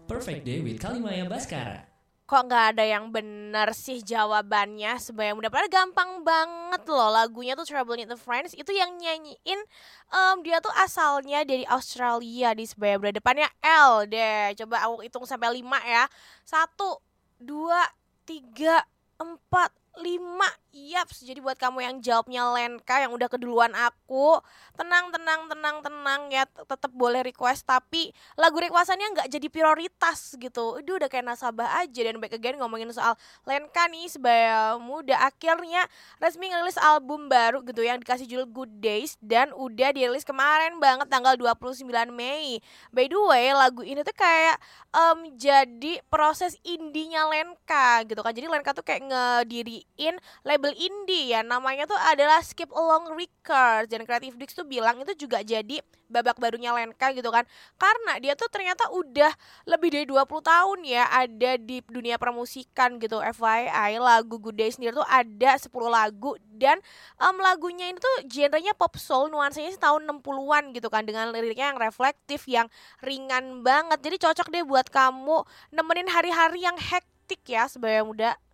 Perfect Day with Kalimaya Baskara. Kok nggak ada yang bener sih jawabannya? Sebenarnya udah pada gampang banget loh. Lagunya tuh Trouble in the Friends. Itu yang nyanyiin dia tuh asalnya dari Australia. Di sebelah depannya L deh. Coba aku hitung sampai 5 ya. 1, 2, 3, 4, 5. Yaps, jadi buat kamu yang jawabnya Lenka yang udah keduluan aku, tenang ya, tetap boleh request tapi lagu requestannya nggak jadi prioritas gitu. Itu udah kayak nasabah aja. Dan back again ngomongin soal Lenka nih, sebaya muda akhirnya resmi ngerilis album baru gitu yang dikasih judul Good Days dan udah dirilis kemarin banget tanggal 29 Mei. By the way, lagu ini tuh kayak jadi proses indinya Lenka gitu kan. Jadi Lenka tuh kayak ngediriin label indie ya, namanya tuh adalah Skip Along Records. Dan Creative Dix tuh bilang itu juga jadi babak barunya Lenka gitu kan, karena dia tuh ternyata udah lebih dari 20 tahun ya ada di dunia permusikan gitu. FYI, lagu Good Day sendiri tuh ada 10 lagu dan lagunya ini tuh genrenya pop soul, nuansanya sih tahun 60-an gitu kan, dengan liriknya yang reflektif, yang ringan banget. Jadi cocok deh buat kamu nemenin hari-hari yang hektik ya sebaya muda.